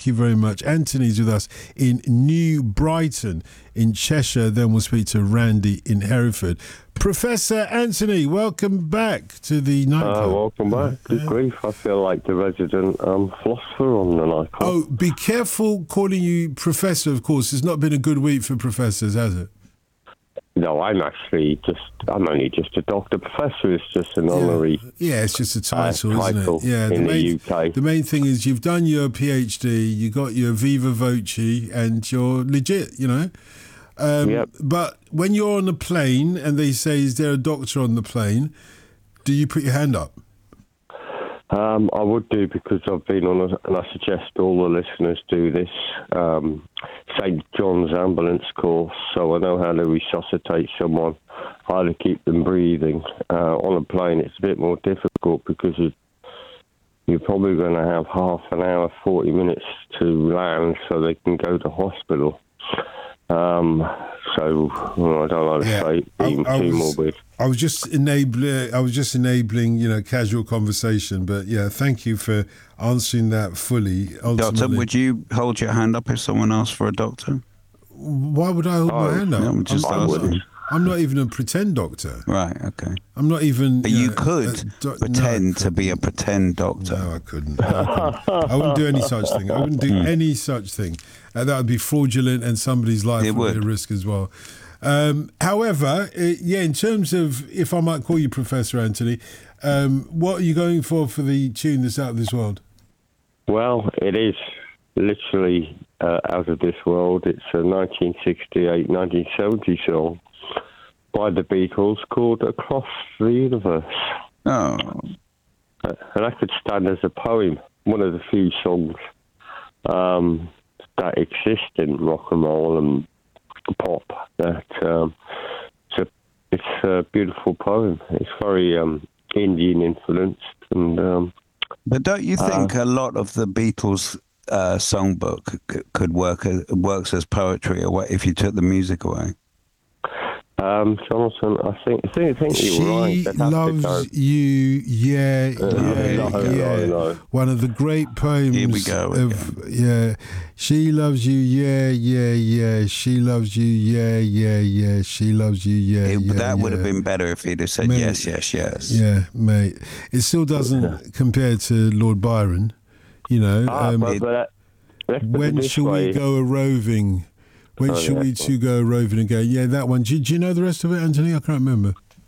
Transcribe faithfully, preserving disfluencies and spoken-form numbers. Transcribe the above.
Thank you very much. Anthony's with us in New Brighton in Cheshire. Then we'll speak to Randy in Hereford. Professor Anthony, welcome back to the nightclub. Uh, welcome back. Good yeah. grief. I feel like the resident um, philosopher on the nightclub. Oh, be careful calling you Professor, of course. It's not been a good week for professors, has it? No, I'm actually just, I'm only just a doctor. Professor is just an honorary Yeah, yeah it's just a title, uh, isn't title it? Yeah, the in main, the U K. The main thing is you've done your PhD, you got your Viva Voce, and you're legit, you know? Um, yep. But when you're on a plane and they say, is there a doctor on the plane, do you put your hand up? Um, I would do, because I've been on, a, and I suggest all the listeners do this, um, Saint John's ambulance course, so I know how to resuscitate someone, how to keep them breathing. Uh, on a plane, it's a bit more difficult because you, you're probably going to have half an hour, forty minutes to land so they can go to hospital. Um, so well, I don't like to Yeah, say being I, I too was, morbid. I was just enabling. I was just enabling, you know, casual conversation. But yeah, thank you for answering that fully. Doctor, would you hold your hand up if someone asked for a doctor? Why would I hold Oh, my hand up? No, I'm just I wouldn't. asking. I'm not even a pretend doctor. Right, okay. I'm not even. But you know, could a doc- pretend no, to be a pretend doctor. No, I couldn't. No, I, couldn't. I wouldn't do any such thing. I wouldn't do any such thing. Uh, that would be fraudulent, and somebody's life It would be would. at risk as well. Um, however, uh, yeah, in terms of, if I might call you Professor Anthony, um, what are you going for for the tune that's out of this world? Well, it is literally uh, out of this world. It's a nineteen sixty-eight nineteen seventy song by the Beatles called Across the Universe. Oh, Uh, and that could stand as a poem, one of the few songs um, that exist in rock and roll and pop. That um, it's, a, it's a beautiful poem. It's very um, Indian influenced, and um, but don't you think uh, a lot of the Beatles uh, songbook c- could work as, works as poetry away if you took the music away? Um, Jonathan, I think I think, I think She you're right. They'd have to loves go- you, yeah, Uh, yeah, no, no, yeah. no. One of the great poems Here we go of yeah. She loves you, yeah, yeah, yeah. She loves you, yeah, yeah, yeah. She loves you, yeah, It, yeah. that would have yeah. been better if he'd have said Mate, yes, yes, yes. Yeah, mate. It still doesn't compare to Lord Byron. You know, Ah, um, but, but, uh, let's put it when this shall way. we go a roving? When Oh, shall yeah, we well. two go roving and go? Yeah, that one. Do, do you know the rest of it, Anthony? I can't remember.